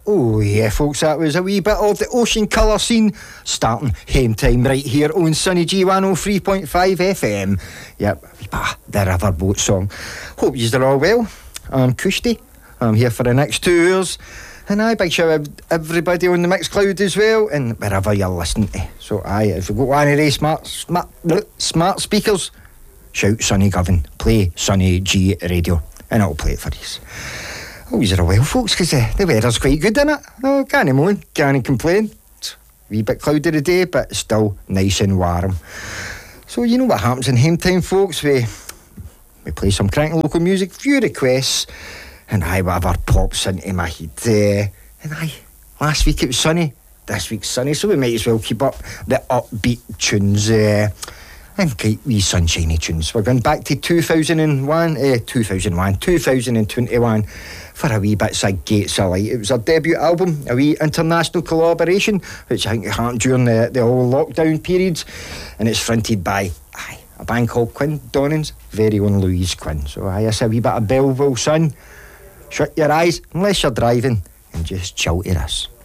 Oh yeah, folks, that was a wee bit of the ocean colour scene starting home time right here on Sunny G103.5 FM. Yep, a wee bit of the Riverboat song. Hope you're all well. I'm Kushti. I'm here for the next 2 hours. And big shout out everybody on the Mixcloud as well, and wherever you're listening to. So if you got one of these smart speakers, shout Sunny Govan, play Sunny G Radio, and I'll play it for you. Oh, you're well, folks, because the weather's quite good, isn't it? No, can't moan, can't complain. It's a wee bit cloudy today, but still nice and warm. So you know what happens in home time, folks. We play some cracking local music, few requests, and whatever pops into my head. Last week it was sunny, this week's sunny, so we might as well keep up the upbeat tunes and quite wee sunshiny tunes. We're going back to 2021 for a wee bit of Gates of Light. It was our debut album, a wee international collaboration, which I think happened during the whole lockdown periods, and it's fronted by a band called Quinn Donnan's very own Louise Quinn. So it's a wee bit of Belleville sun. Shut your eyes unless you're driving and just chill to this.